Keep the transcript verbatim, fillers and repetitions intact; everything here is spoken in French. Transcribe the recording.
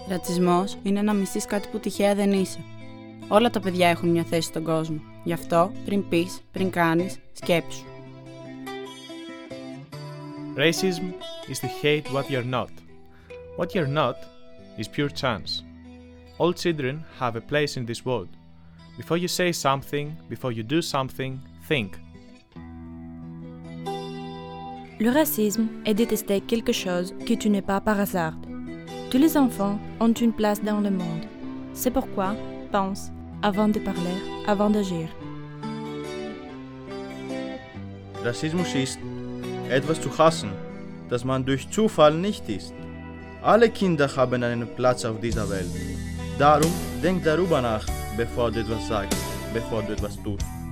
Ρατσισμός είναι να μισείς κάτι που τυχαία δεν είσαι. Όλα τα παιδιά έχουν μια θέση στον κόσμο. Γι' αυτό, πριν πεις, πριν κάνεις, σκέψου. Racism is to hate what you're not. What you're not is pure chance. All children have a place in this world. Before you say something, before you do something, think. Le racisme est détester quelque chose que tu n'es pas par hasard. Tous les enfants ont une place dans le monde. C'est pourquoi, pense avant de parler, avant d'agir. Rassismus ist, etwas zu hassen, das man durch Zufall nicht ist. Alle Kinder haben einen Platz auf dieser Welt. Darum denk darüber nach, bevor du etwas sagst, bevor du etwas tust.